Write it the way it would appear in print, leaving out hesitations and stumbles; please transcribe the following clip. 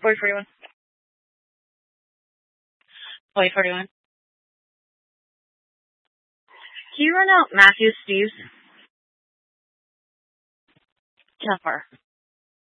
4041. 4041. Can you run out Matthew Steves? How far?